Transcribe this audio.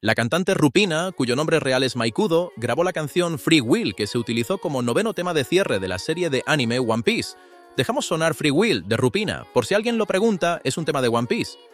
La cantante Rupina, cuyo nombre real es Maikudo, grabó la canción Free Will, que se utilizó como noveno tema de cierre de la serie de anime One Piece. Dejamos sonar Free Will, de Rupina. Por si alguien lo pregunta, es un tema de One Piece.